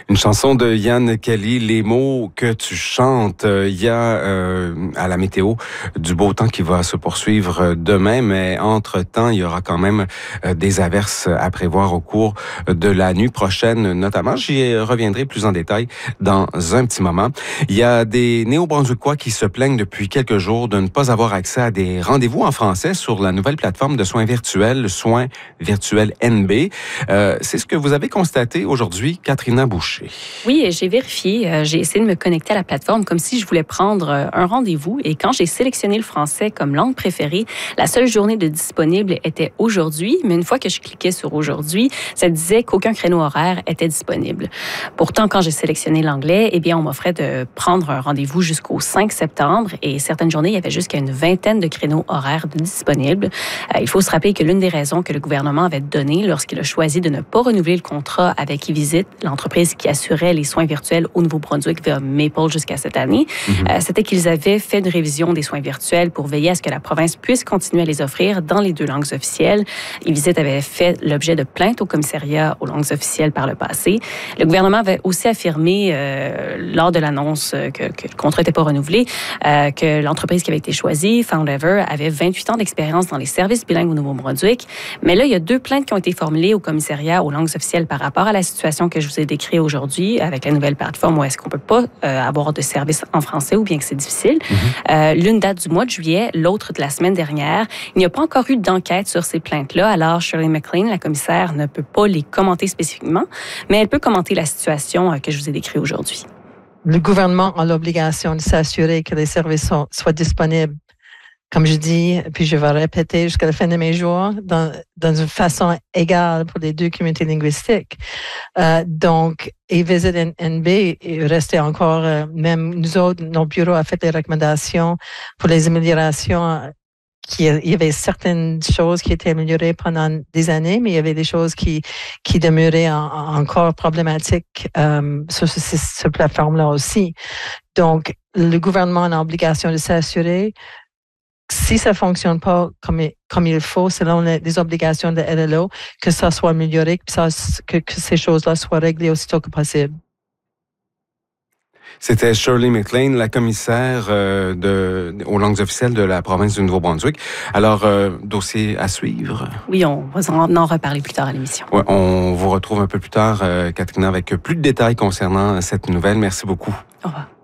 Une chanson de Yann Kelly, les mots que tu chantes. Il y a à la météo du beau temps qui va se poursuivre demain, mais entre-temps, il y aura quand même des averses à prévoir au cours de la nuit prochaine, notamment. J'y reviendrai plus en détail dans un petit moment. Il y a des Néo-Brunswickois qui se plaignent depuis quelques jours de ne pas avoir accès à des rendez-vous en français sur la nouvelle plateforme de soins virtuels, Soins virtuels NB. C'est ce que vous avez constaté aujourd'hui, Catherine Boucher. Oui, j'ai vérifié. J'ai essayé de me connecter à la plateforme comme si je voulais prendre un rendez-vous. Et quand j'ai sélectionné le français comme langue préférée, la seule journée de disponible était aujourd'hui. Mais une fois que je cliquais sur aujourd'hui, ça disait qu'aucun créneau horaire était disponible. Pourtant, quand j'ai sélectionné l'anglais, eh bien, on m'offrait de prendre un rendez-vous jusqu'au 5 septembre. Et certaines journées, il y avait jusqu'à une vingtaine de créneaux horaires disponibles. Il faut se rappeler que l'une des raisons que le gouvernement avait données lorsqu'il a choisi de ne pas renouveler le contrat avec eVisite, l'entreprise qui assurait les soins virtuels au Nouveau-Brunswick via Maple jusqu'à cette année, c'était qu'ils avaient fait une révision des soins virtuels pour veiller à ce que la province puisse continuer à les offrir dans les deux langues officielles. eVisite avait fait l'objet de plaintes au commissariat aux langues officielles par le passé. Le gouvernement avait aussi affirmé, lors de l'annonce que le contrat n'était pas renouvelé, que l'entreprise qui avait été choisie, Foundever, avait 28 ans d'expérience dans les services bilingues au Nouveau-Brunswick. Mais là, il y a 2 plaintes qui ont été formulées au commissariat aux langues officielles par rapport à la situation que je vous ai décrite aujourd'hui avec la nouvelle plateforme où est-ce qu'on peut pas avoir de service en français ou bien que c'est difficile. L'une date du mois de juillet, l'autre de la semaine dernière. Il n'y a pas encore eu d'enquête sur ces plaintes-là. Alors, Shirley McLean, la commissaire, ne peut pas les commenter spécifiquement, mais elle peut commenter la situation que je vous ai décrite aujourd'hui. Le gouvernement a l'obligation de s'assurer que les services soient disponibles, comme je dis, puis je vais répéter jusqu'à la fin de mes jours, dans une façon égale pour les 2 communautés linguistiques. Donc, eVisite NB est resté encore, même nous autres, nos bureaux ont fait des recommandations pour les améliorations. Il y avait certaines choses qui étaient améliorées pendant des années, mais il y avait des choses qui demeuraient encore problématiques sur cette plateforme-là aussi. Donc, le gouvernement a l'obligation de s'assurer si ça fonctionne pas comme il faut, selon les obligations de LLO, que ça soit amélioré, que ces choses-là soient réglées aussitôt que possible. C'était Shirley McLean, la commissaire aux langues officielles de la province du Nouveau-Brunswick. Alors, dossier à suivre. Oui, on va en reparler plus tard à l'émission. Ouais, on vous retrouve un peu plus tard, Catherine, avec plus de détails concernant cette nouvelle. Merci beaucoup. Au revoir.